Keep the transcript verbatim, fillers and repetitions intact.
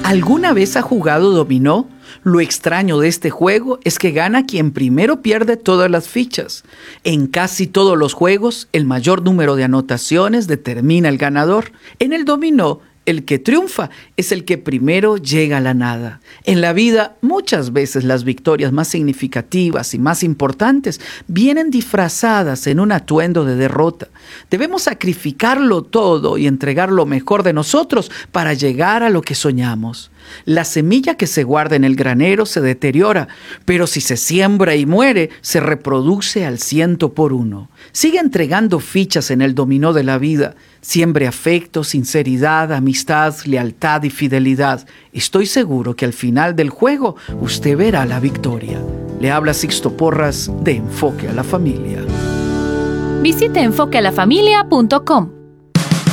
¿Alguna vez ha jugado dominó? Lo extraño de este juego es que gana quien primero pierde todas las fichas. En casi todos los juegos, el mayor número de anotaciones determina el ganador. En el dominó, el que triunfa es el que primero llega a la nada. En la vida, muchas veces las victorias más significativas y más importantes vienen disfrazadas en un atuendo de derrota. Debemos sacrificarlo todo y entregar lo mejor de nosotros para llegar a lo que soñamos. La semilla que se guarda en el granero se deteriora, pero si se siembra y muere, se reproduce al ciento por uno. Sigue entregando fichas en el dominó de la vida. Siembre afecto, sinceridad, amistad, lealtad y fidelidad. Estoy seguro que al final del juego usted verá la victoria. Le habla Sixto Porras de Enfoque a la Familia. Visite enfoque a la familia punto com.